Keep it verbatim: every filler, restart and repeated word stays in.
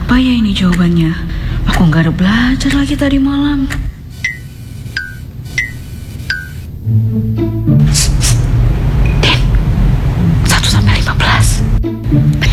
Apa ya ini jawabannya? Aku nggak ada belajar lagi tadi malam.